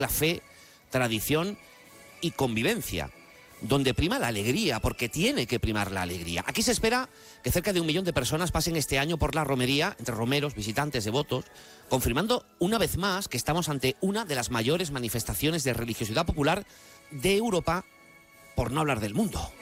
la fe, tradición y convivencia, donde prima la alegría, porque tiene que primar la alegría. Aquí se espera que cerca de 1 millón de personas pasen este año por la romería, entre romeros, visitantes, devotos, confirmando una vez más que estamos ante una de las mayores manifestaciones de religiosidad popular de Europa, por no hablar del mundo.